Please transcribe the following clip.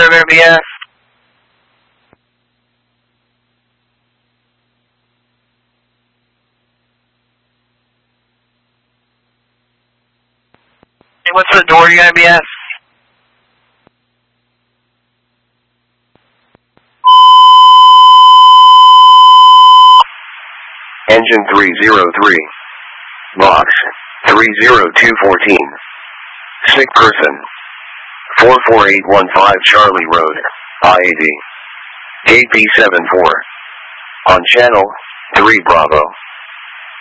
BS. Hey, what's the door, you IBS? Engine 303. Box 30214. Sick person. 44815 Charlie Road, I-80. KP74. On channel 3 Bravo.